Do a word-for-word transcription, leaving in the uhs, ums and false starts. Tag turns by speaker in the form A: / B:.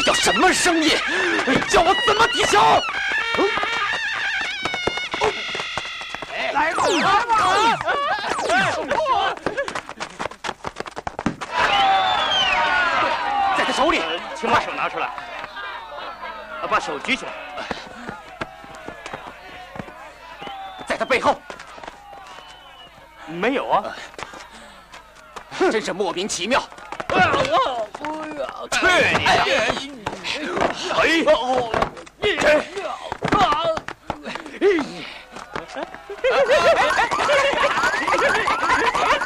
A: 叫什么声音？叫我怎么抵消？
B: 来吧，来吧！
A: 在他手里，
C: 请把手拿出来，把手举起来。
A: 在他背后，
C: 没有啊，
A: 真是莫名其妙。
C: 我不要！去你的！哎！